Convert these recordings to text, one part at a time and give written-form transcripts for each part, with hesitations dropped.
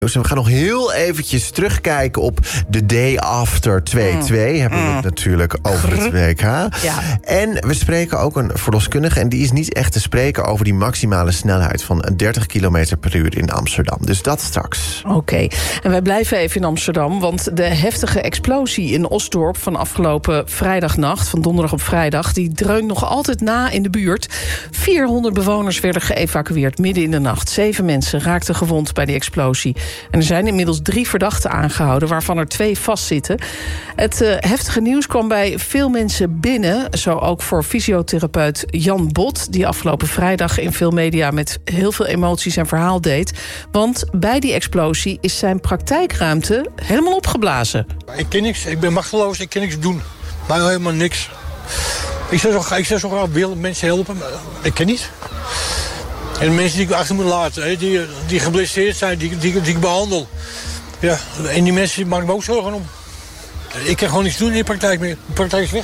Dus we gaan nog heel eventjes terugkijken op de day after 2-2. Hebben we het natuurlijk over het WK. Ja. En we spreken ook een verloskundige. En die is niet echt te spreken over die maximale snelheid van 30 km per uur in Amsterdam. Dus dat straks. Oké. En wij blijven even in Amsterdam. Want de heftige explosie in Osdorp van afgelopen vrijdagnacht, van donderdag op vrijdag, die dreunt nog altijd na in de buurt. 400 bewoners werden geëvacueerd midden in de nacht. 7 mensen raakten gewond bij die explosie. En er zijn inmiddels 3 verdachten aangehouden, waarvan er 2 vastzitten. Het heftige nieuws kwam bij veel mensen binnen. Zo ook voor fysiotherapeut Jan Bot, die afgelopen vrijdag in veel media met heel veel emoties zijn verhaal deed. Want bij die explosie is zijn praktijkruimte helemaal opgeblazen. Ik ken niks, ik ben machteloos, ik kan niks doen. Maar helemaal niks. Ik zou zo graag willen mensen helpen, maar ik kan niet. En de mensen die ik achter moet laten, die geblesseerd zijn, die ik behandel. Ja, en die mensen maken me ook zorgen om. Ik kan gewoon niets doen in de praktijk meer. De praktijk is weg.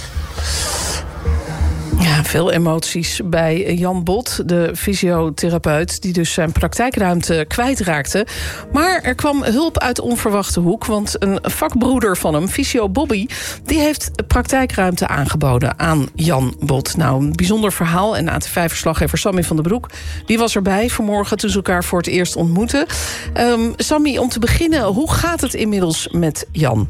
Ja, veel emoties bij Jan Bot, de fysiotherapeut, die dus zijn praktijkruimte kwijtraakte. Maar er kwam hulp uit onverwachte hoek, want een vakbroeder van hem, fysio Bobby, die heeft praktijkruimte aangeboden aan Jan Bot. Nou, een bijzonder verhaal. En AT5-verslaggever Sammy van den Broek, die was erbij vanmorgen toen ze elkaar voor het eerst ontmoetten. Sammy, om te beginnen, hoe gaat het inmiddels met Jan?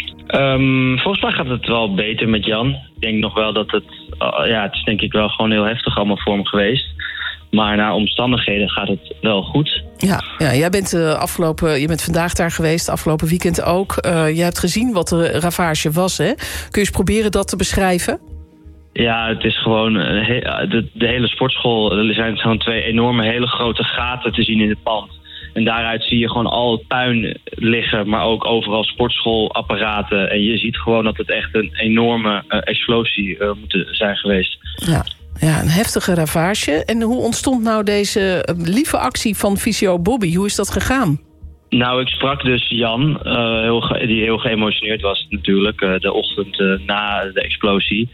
Volgens mij gaat het wel beter met Jan. Ik denk nog wel dat het is denk ik wel gewoon heel heftig allemaal voor hem geweest. Maar naar omstandigheden gaat het wel goed. Ja, jij bent je bent vandaag daar geweest, afgelopen weekend ook. Je hebt gezien wat de ravage was, hè? Kun je eens proberen dat te beschrijven? Ja, het is gewoon de hele sportschool. Er zijn gewoon 2 enorme, hele grote gaten te zien in het pand. En daaruit zie je gewoon al het puin liggen, maar ook overal sportschoolapparaten. En je ziet gewoon dat het echt een enorme explosie moet zijn geweest. Ja, een heftige ravage. En hoe ontstond nou deze lieve actie van fysio Bobby? Hoe is dat gegaan? Nou, ik sprak dus Jan, die heel geëmotioneerd was natuurlijk, de ochtend na de explosie.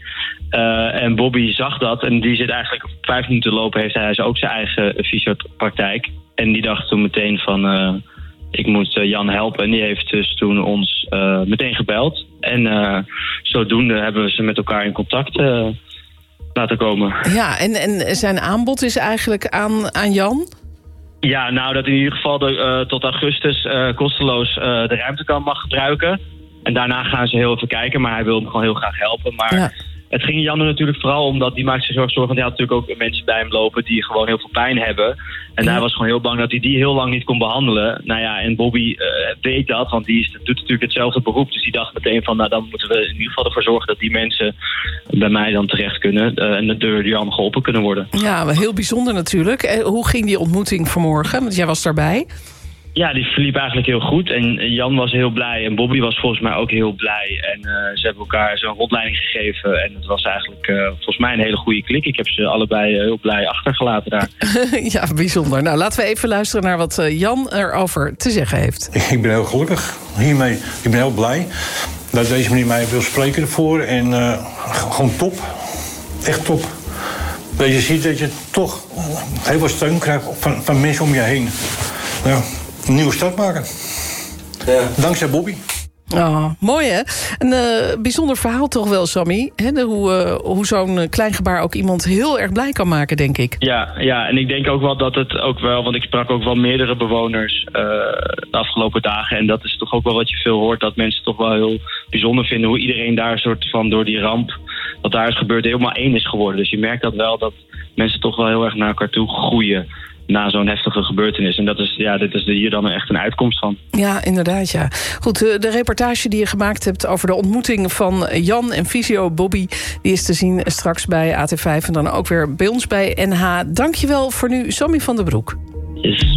En Bobby zag dat en die zit eigenlijk op 5 minuten lopen, heeft hij ook zijn eigen fysiopraktijk. En die dacht toen meteen van, ik moet Jan helpen. En die heeft dus toen ons meteen gebeld. En zodoende hebben we ze met elkaar in contact laten komen. Ja, en zijn aanbod is eigenlijk aan Jan? Ja, nou dat in ieder geval tot augustus kosteloos de ruimte mag gebruiken. En daarna gaan ze heel even kijken, maar hij wil hem gewoon heel graag helpen. Maar ja. Het ging Jan er natuurlijk vooral om dat die maakt zich zorgen, want hij had natuurlijk ook mensen bij hem lopen die gewoon heel veel pijn hebben. En hij was gewoon heel bang dat hij die heel lang niet kon behandelen. Nou ja, en Bobby weet dat, want die doet natuurlijk hetzelfde beroep. Dus die dacht meteen van, nou dan moeten we in ieder geval ervoor zorgen dat die mensen bij mij dan terecht kunnen. En door Jan geholpen kunnen worden. Ja, heel bijzonder natuurlijk. Hoe ging die ontmoeting vanmorgen? Want jij was daarbij. Ja, die verliep eigenlijk heel goed. En Jan was heel blij. En Bobby was volgens mij ook heel blij. En ze hebben elkaar zo'n rondleiding gegeven. En het was eigenlijk volgens mij een hele goede klik. Ik heb ze allebei heel blij achtergelaten daar. Ja, bijzonder. Nou, laten we even luisteren naar wat Jan erover te zeggen heeft. Ik ben heel gelukkig hiermee. Ik ben heel blij dat deze meneer mij wil spreken ervoor. En gewoon top. Echt top. Dat je ziet dat je toch heel veel steun krijgt van mensen om je heen. Ja. Een nieuwe start maken. Ja. Dankzij Bobby. Oh, mooi hè? Een bijzonder verhaal toch wel, Sammy. Hoe zo'n klein gebaar ook iemand heel erg blij kan maken, denk ik. Ja, en ik denk ook wel dat het ook wel, want ik sprak ook wel meerdere bewoners de afgelopen dagen. En dat is toch ook wel wat je veel hoort, dat mensen toch wel heel bijzonder vinden hoe iedereen daar soort van door die ramp, wat daar is gebeurd, helemaal één is geworden. Dus je merkt dat wel, dat mensen toch wel heel erg naar elkaar toe groeien na zo'n heftige gebeurtenis. En dit is hier dan echt een uitkomst van. Ja, inderdaad, ja. Goed, de reportage die je gemaakt hebt over de ontmoeting van Jan en fysio Bobby, die is te zien straks bij AT5 en dan ook weer bij ons bij NH. Dankjewel voor nu, Sammy van den Broek. Yes.